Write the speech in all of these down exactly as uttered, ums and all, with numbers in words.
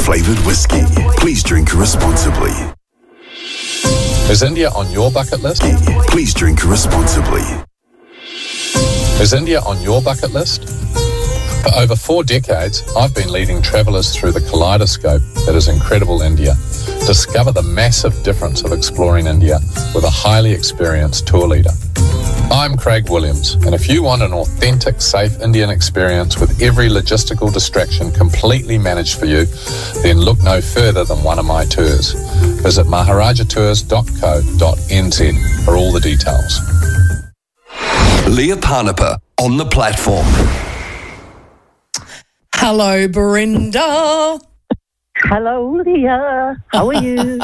flavoured whiskey. Please drink responsibly. Is India on your bucket list? Please drink responsibly. Is India on your bucket list? For over four decades, I've been leading travellers through the kaleidoscope that is incredible India. Discover the massive difference of exploring India with a highly experienced tour leader. I'm Craig Williams, and if you want an authentic, safe Indian experience with every logistical distraction completely managed for you, then look no further than one of my tours. Visit maharaja tours dot co dot n z for all the details. Leah Parnapa on the platform. Hello, Brenda. Hello, Leah. How are you?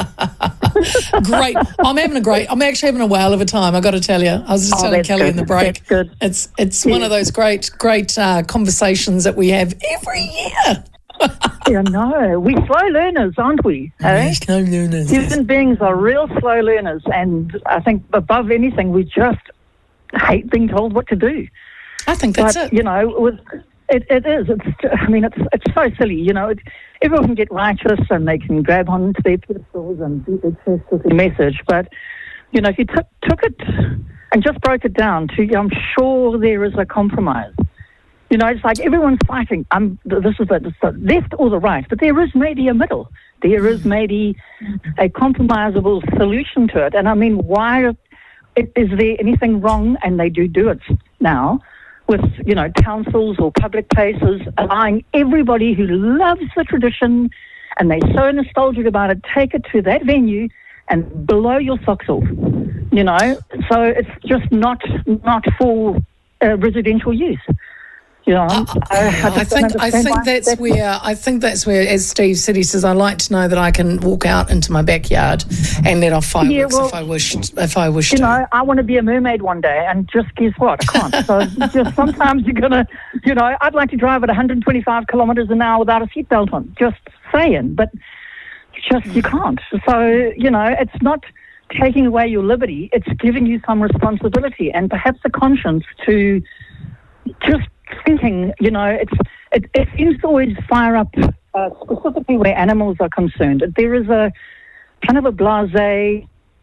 Great. I'm having a great, I'm actually having a whale of a time, I got to tell you. I was just Oh, telling that's Kelly good. in the break. That's good. It's it's one of those great, great uh, conversations that we have every year. Yeah, no, we slow learners, aren't we? Eh? No learners. Human beings are real slow learners, and I think above anything, we just hate being told what to do. I think that's but, it. You know, with, it, it is. It's. I mean, it's it's so silly. You know, it, everyone can get righteous and they can grab onto their pedestals and be obsessed with their message. But you know, if you took took it and just broke it down to, I'm sure there is a compromise. You know, it's like everyone's fighting. Um, this is the, the left or the right, but there is maybe a middle. There is maybe a compromisable solution to it. And I mean, why is there anything wrong? And they do do it now with, you know, councils or public places allowing everybody who loves the tradition and they're so nostalgic about it, take it to that venue and blow your socks off. You know, so it's just not not for uh, residential use. You know, Uh, I, I, I think I think that's where I think that's where, as Steve said, he says, I like to know that I can walk out into my backyard and let off fireworks Yeah, well, if I wish. If I wish You to. know, I want to be a mermaid one day, and just guess what? I can't. So just sometimes you're gonna, you know, I'd like to drive at one hundred twenty-five kilometres an hour without a seatbelt on. Just saying, but just you can't. So you know, it's not taking away your liberty; it's giving you some responsibility and perhaps a conscience to just thinking. You know, it's it, it seems to always fire up uh, specifically where animals are concerned. There is a kind of a blasé,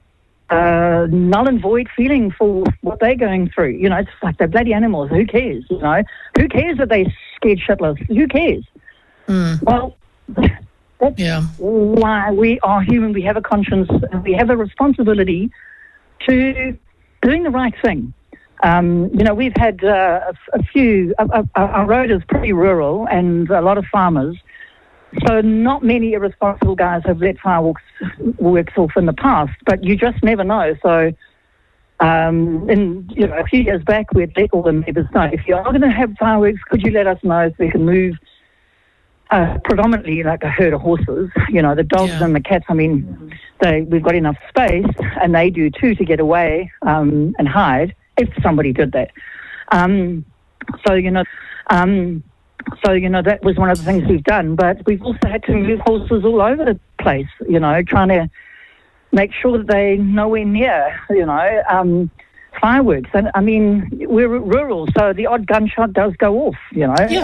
uh, null and void feeling for what they're going through. You know, it's like they're bloody animals. Who cares? You know, who cares that they're scared shitless? Who cares? Mm. Well, that's Yeah. why we are human. We have a conscience and we have a responsibility to doing the right thing. Um, you know, we've had uh, a, a few, uh, uh, our road is pretty rural and a lot of farmers, so not many irresponsible guys have let fireworks works off in the past, but you just never know. So, um, in, you know, a few years back, we'd let all the neighbours know, if you are going to have fireworks, could you let us know so we can move uh, predominantly like a herd of horses, you know, the dogs Yeah. and the cats. I mean, they we've got enough space, and they do too, to get away um, and hide if somebody did that. Um, so, you know, um, so, you know, that was one of the things we've done. But we've also had to move horses all over the place, you know, trying to make sure that they're nowhere near, you know, um, fireworks. And, I mean, we're rural, so the odd gunshot does go off, you know. Yeah,